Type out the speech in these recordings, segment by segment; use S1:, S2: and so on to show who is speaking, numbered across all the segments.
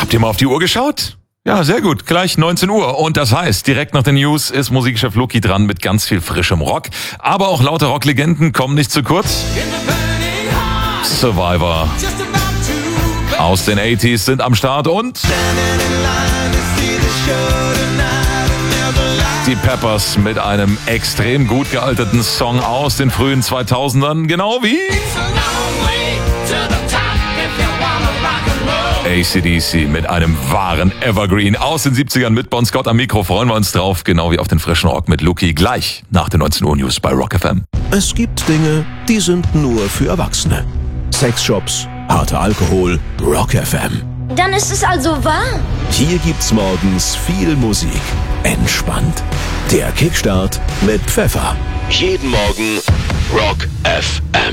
S1: Habt ihr mal auf die Uhr geschaut? Ja, sehr gut. Gleich 19 Uhr. Und das heißt, direkt nach den News ist Musikchef Luki dran mit ganz viel frischem Rock. Aber auch lauter Rocklegenden kommen nicht zu kurz. Survivor aus den 80s sind am Start und die Peppers mit einem extrem gut gealterten Song aus den frühen 2000ern, genau wie AC/DC mit einem wahren Evergreen aus den 70ern mit Bon Scott am Mikro. Freuen wir uns drauf, genau wie auf den frischen Rock mit Luki. Gleich nach den 19 Uhr News bei Rock FM.
S2: Es gibt Dinge, die sind nur für Erwachsene. Sexshops, harter Alkohol, Rock FM.
S3: Dann ist es also wahr.
S2: Hier gibt's morgens viel Musik. Entspannt. Der Kickstart mit Pfeffer. Jeden Morgen Rock FM.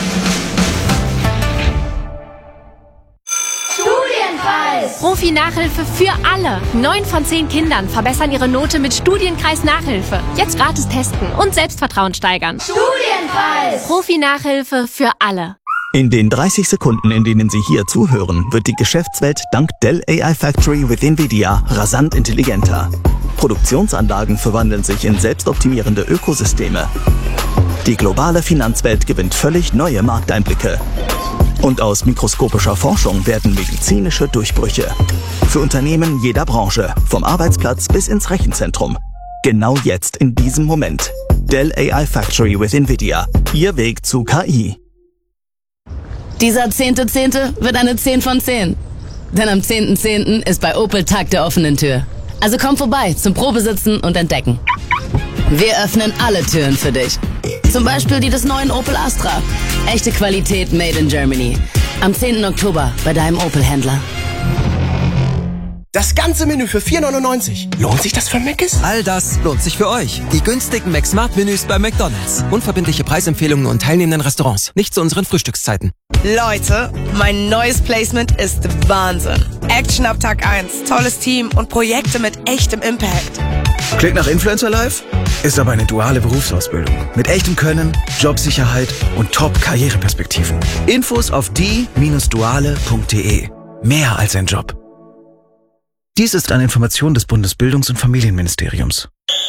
S4: Profi-Nachhilfe für alle. 9 von 10 Kindern verbessern ihre Note mit Studienkreis Nachhilfe. Jetzt gratis testen und Selbstvertrauen steigern.
S3: Studienkreis.
S4: Profi-Nachhilfe für alle.
S5: In den 30 Sekunden, in denen Sie hier zuhören, wird die Geschäftswelt dank Dell AI Factory with NVIDIA rasant intelligenter. Produktionsanlagen verwandeln sich in selbstoptimierende Ökosysteme. Die globale Finanzwelt gewinnt völlig neue Markteinblicke. Und aus mikroskopischer Forschung werden medizinische Durchbrüche. Für Unternehmen jeder Branche, vom Arbeitsplatz bis ins Rechenzentrum. Genau jetzt, in diesem Moment. Dell AI Factory with NVIDIA. Ihr Weg zu KI.
S6: Dieser 10.10. wird eine 10 von 10. Denn am 10.10. ist bei Opel Tag der offenen Tür. Also komm vorbei zum Probesitzen und Entdecken. Wir öffnen alle Türen für dich. Zum Beispiel die des neuen Opel Astra. Echte Qualität made in Germany. Am 10. Oktober bei deinem Opel-Händler.
S7: Das ganze Menü für 4,99. Lohnt sich das für Mc's?
S8: All das lohnt sich für euch. Die günstigen McSmart-Menüs bei McDonald's. Unverbindliche Preisempfehlungen und teilnehmenden Restaurants. Nicht zu unseren Frühstückszeiten.
S9: Leute, mein neues Placement ist Wahnsinn. Action ab Tag 1, tolles Team und Projekte mit echtem Impact.
S10: Klingt nach Influencer Life? Ist aber eine duale Berufsausbildung. Mit echtem Können, Jobsicherheit und Top-Karriereperspektiven. Infos auf die-duale.de. Mehr als ein Job. Dies ist eine Information des Bundesbildungs- und Familienministeriums.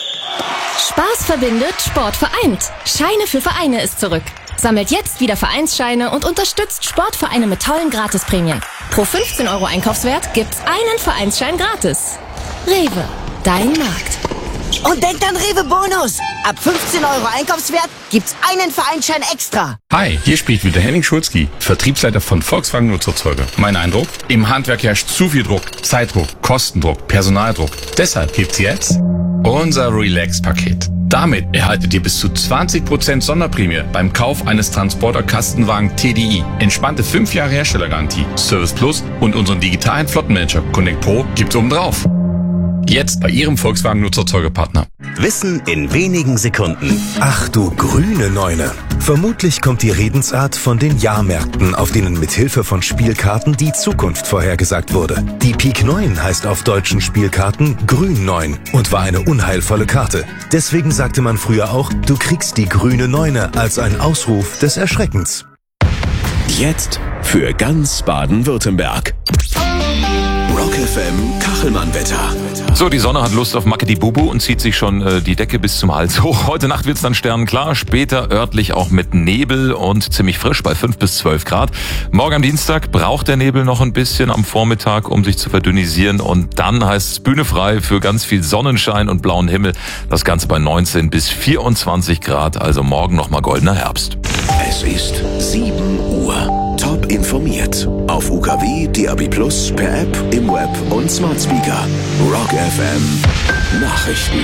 S4: Spaß verbindet, Sport vereint. Scheine für Vereine ist zurück. Sammelt jetzt wieder Vereinsscheine und unterstützt Sportvereine mit tollen Gratisprämien. Pro 15 € Einkaufswert gibt's einen Vereinsschein gratis. Rewe, dein Markt.
S11: Und denkt an Rewe Bonus. Ab 15 € Einkaufswert gibt's einen Vereinsschein extra.
S12: Hi, hier spricht wieder Henning Schulzki, Vertriebsleiter von Volkswagen Nutzerzeuger. Mein Eindruck? Im Handwerk herrscht zu viel Druck, Zeitdruck, Kostendruck, Personaldruck. Deshalb gibt's jetzt unser Relax-Paket. Damit erhaltet ihr bis zu 20% Sonderprämie beim Kauf eines Transporter-Kastenwagen TDI. Entspannte 5 Jahre Herstellergarantie, Service Plus und unseren digitalen Flottenmanager Connect Pro gibt's obendrauf. Jetzt bei Ihrem Volkswagen Nutzerzeugerpartner.
S13: Wissen in wenigen Sekunden.
S14: Ach du grüne Neune. Vermutlich kommt die Redensart von den Jahrmärkten, auf denen mithilfe von Spielkarten die Zukunft vorhergesagt wurde. Die Pik 9 heißt auf deutschen Spielkarten Grün 9 und war eine unheilvolle Karte. Deswegen sagte man früher auch, du kriegst die grüne Neune als ein Ausruf des Erschreckens.
S2: Jetzt für ganz Baden-Württemberg. Rock FM Kachelmann-Wetter.
S1: So, die Sonne hat Lust auf Macketi Bubu und zieht sich schon die Decke bis zum Hals hoch. Heute Nacht wird's dann sternenklar, später örtlich auch mit Nebel und ziemlich frisch bei 5 bis 12 Grad. Morgen am Dienstag braucht der Nebel noch ein bisschen am Vormittag, um sich zu verdünnisieren. Und dann heißt es Bühne frei für ganz viel Sonnenschein und blauen Himmel. Das Ganze bei 19 bis 24 Grad, also morgen nochmal goldener Herbst.
S2: Es ist 7 Uhr. Top informiert. Auf UKW, DAB+, per App, im Web und Smart Speaker. Rock FM Nachrichten.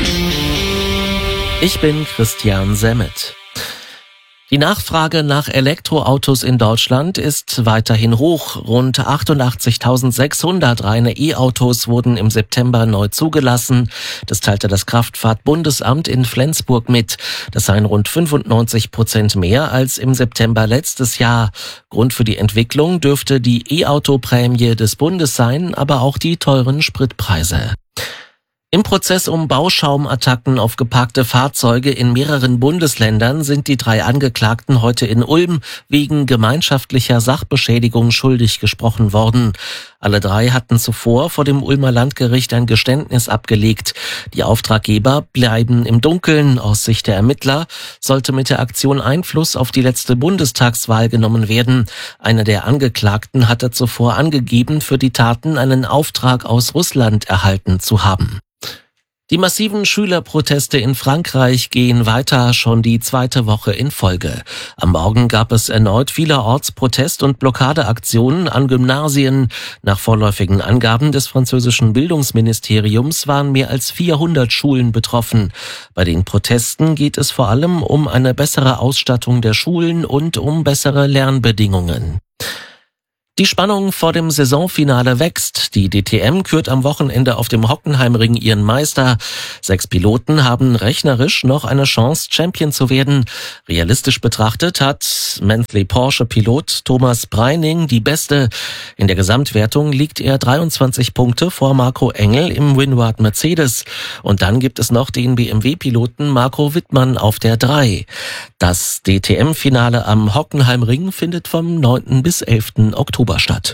S15: Ich bin Christian Semmet. Die Nachfrage nach Elektroautos in Deutschland ist weiterhin hoch. Rund 88.600 reine E-Autos wurden im September neu zugelassen. Das teilte das Kraftfahrtbundesamt in Flensburg mit. Das seien rund 95% mehr als im September letztes Jahr. Grund für die Entwicklung dürfte die E-Auto-Prämie des Bundes sein, aber auch die teuren Spritpreise. Im Prozess um Bauschaumattacken auf geparkte Fahrzeuge in mehreren Bundesländern sind die 3 Angeklagten heute in Ulm wegen gemeinschaftlicher Sachbeschädigung schuldig gesprochen worden. Alle 3 hatten zuvor vor dem Ulmer Landgericht ein Geständnis abgelegt. Die Auftraggeber bleiben im Dunkeln. Aus Sicht der Ermittler sollte mit der Aktion Einfluss auf die letzte Bundestagswahl genommen werden. Einer der Angeklagten hatte zuvor angegeben, für die Taten einen Auftrag aus Russland erhalten zu haben. Die massiven Schülerproteste in Frankreich gehen weiter, schon die 2. Woche in Folge. Am Morgen gab es erneut vielerorts Protest- und Blockadeaktionen an Gymnasien. Nach vorläufigen Angaben des französischen Bildungsministeriums waren mehr als 400 Schulen betroffen. Bei den Protesten geht es vor allem um eine bessere Ausstattung der Schulen und um bessere Lernbedingungen. Die Spannung vor dem Saisonfinale wächst. Die DTM kürt am Wochenende auf dem Hockenheimring ihren Meister. 6 Piloten haben rechnerisch noch eine Chance, Champion zu werden. Realistisch betrachtet hat Manthey Porsche-Pilot Thomas Breining die beste. In der Gesamtwertung liegt er 23 Punkte vor Marco Engel im Winward Mercedes. Und dann gibt es noch den BMW-Piloten Marco Wittmann auf der 3. Das DTM-Finale am Hockenheimring findet vom 9. bis 11. Oktober statt.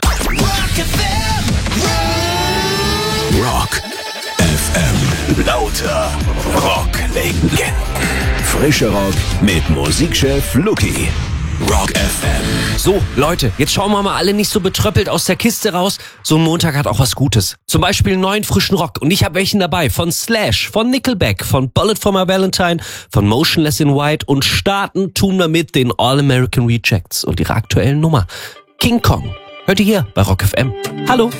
S2: Rock FM. Lauter Rocklegenden. Frischer Rock mit Musikchef Luki. Rock FM.
S16: So, Leute, jetzt schauen wir mal alle nicht so betröppelt aus der Kiste raus. So ein Montag hat auch was Gutes. Zum Beispiel einen neuen frischen Rock. Und ich habe welchen dabei. Von Slash, von Nickelback, von Bullet for My Valentine, von Motionless in White. Und starten tun wir mit den All-American Rejects und ihrer aktuellen Nummer. King Kong. Hört ihr hier bei Rock FM. Hallo.